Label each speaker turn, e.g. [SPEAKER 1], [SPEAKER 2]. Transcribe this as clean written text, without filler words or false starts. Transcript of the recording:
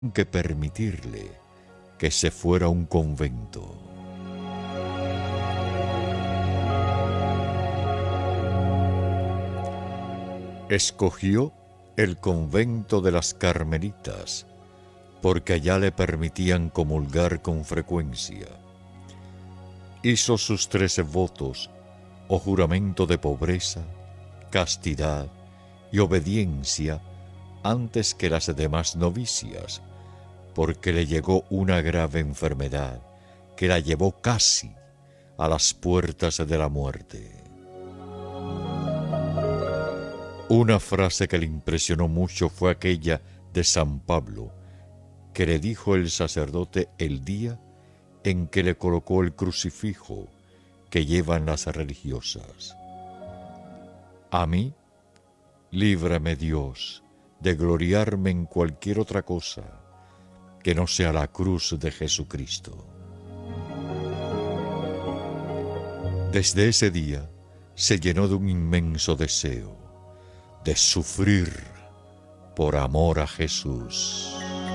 [SPEAKER 1] que permitirle que se fuera a un convento. Escogió el convento de las Carmelitas, porque allá le permitían comulgar con frecuencia. Hizo sus 13 votos o juramento de pobreza, castidad y obediencia antes que las demás novicias, porque le llegó una grave enfermedad que la llevó casi a las puertas de la muerte. Una frase que le impresionó mucho fue aquella de San Pablo, que le dijo el sacerdote el día en que le colocó el crucifijo que llevan las religiosas. A mí, líbrame Dios de gloriarme en cualquier otra cosa que no sea la cruz de Jesucristo. Desde ese día se llenó de un inmenso deseo de sufrir por amor a Jesús.